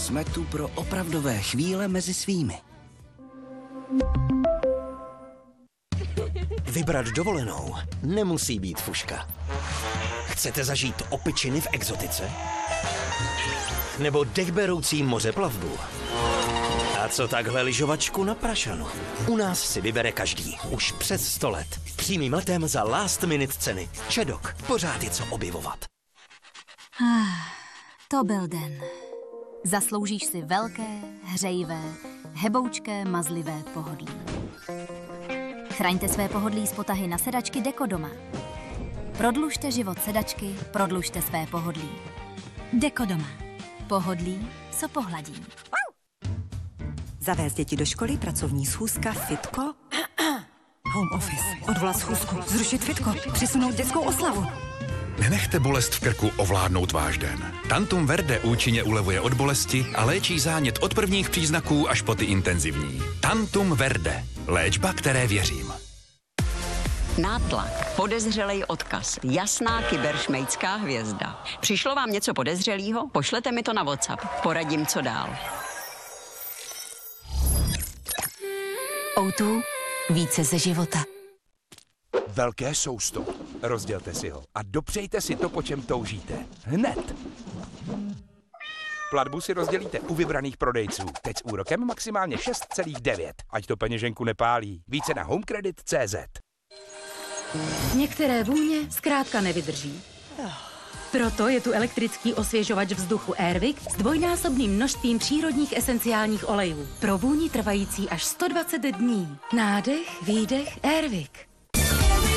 Jsme tu pro opravdové chvíle mezi svými. Vybrat dovolenou nemusí být fuška. Chcete zažít opičiny v exotice? Nebo dechberoucí mořeplavbu? A co takhle lyžovačku na Prašanu? U nás si vybere každý. Už přes 100 let. Přímým letem za last minute ceny. Čedok. Pořád je co objevovat. To byl den. Zasloužíš si velké, hřejivé, heboučké, mazlivé pohodlí. Chraňte své pohodlí z potahy na sedačky Dekodoma. Prodlužte život sedačky, prodlužte své pohodlí. Dekodoma. Pohodlí, co pohladí. Zavést děti do školy, pracovní schůzka, fitko. Home office, odvolat schůzku, zrušit fitko, přesunout dětskou oslavu. Nenechte bolest v krku ovládnout váš den. Tantum Verde účinně ulevuje od bolesti a léčí zánět od prvních příznaků až po ty intenzivní. Tantum Verde. Léčba, které věřím. Nátlak, podezřelej odkaz, jasná kyberšmejdská hvězda. Přišlo vám něco podezřelého? Pošlete mi to na WhatsApp. Poradím, co dál. O2. Více ze života. Velké sousto. Rozdělte si ho a dopřejte si to, po čem toužíte. Hned. Platbu si rozdělíte u vybraných prodejců. Teď s úrokem maximálně 6,9. Ať to peněženku nepálí. Více na homecredit.cz. Některé vůně zkrátka nevydrží. Proto je tu elektrický osvěžovač vzduchu Airwick s dvojnásobným množstvím přírodních esenciálních olejů. Pro vůni trvající až 120 dní. Nádech, výdech, Airwick.